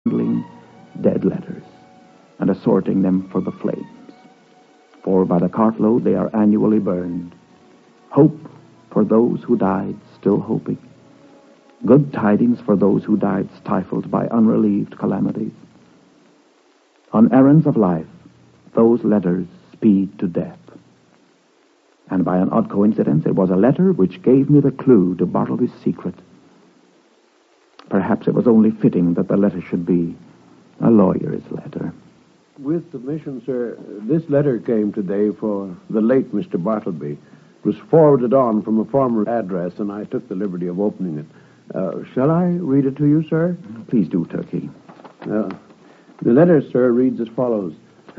handling dead letters and assorting them for the flames. For by the cartload they are annually burned. Hope for those who died still hoping. Good tidings for those who died stifled by unrelieved calamities. On errands of life, those letters speed to death. And by an odd coincidence, it was a letter which gave me the clue to Bartleby's secret. Perhaps it was only fitting that the letter should be a lawyer's letter. With permission, sir, this letter came today for the late Mr. Bartleby. It was forwarded on from a former address, and I took the liberty of opening it. Shall I read it to you, sir? Please do, Turkey. The letter, sir, reads as follows.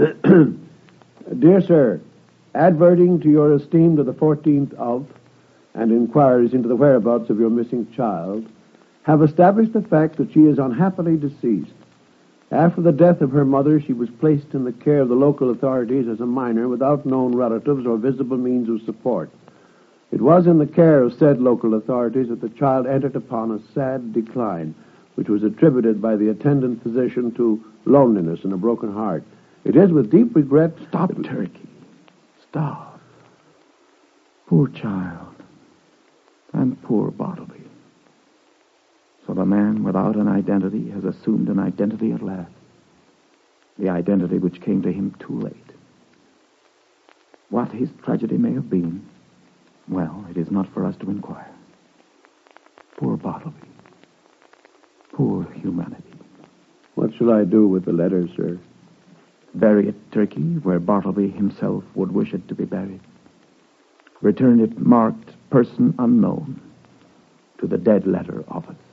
Dear sir, adverting to your esteem to the 14th of, and inquiries into the whereabouts of your missing child, have established the fact that she is unhappily deceased. After the death of her mother, she was placed in the care of the local authorities as a minor without known relatives or visible means of support. It was in the care of said local authorities that the child entered upon a sad decline, which was attributed by the attendant physician to loneliness and a broken heart. It is with deep regret... Stop, Turkey. Stop. Poor child. And poor Bartleby. So the man without an identity has assumed an identity at last. The identity which came to him too late. What his tragedy may have been, well, it is not for us to inquire. Poor Bartleby. Poor humanity. What shall I do with the letter, sir? Bury it, Turkey, where Bartleby himself would wish it to be buried. Return it marked person unknown to the dead letter office.